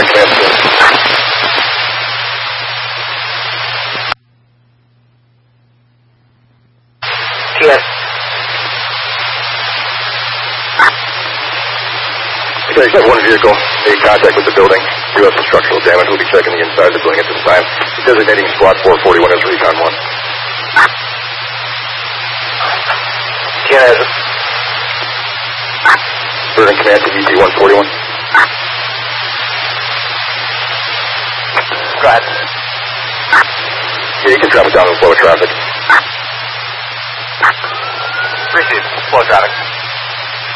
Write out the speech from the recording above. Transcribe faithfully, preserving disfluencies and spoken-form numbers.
Bergen Command soon. T S. Okay, you have one vehicle in contact with the building. U S structural damage. We'll be checking the inside of the building at this time. Designating squad four forty-one as recon one. T S. Bergen Command to E P one forty-one. Go ahead. Yeah, you can travel down the flow of traffic. Receive. Flow traffic.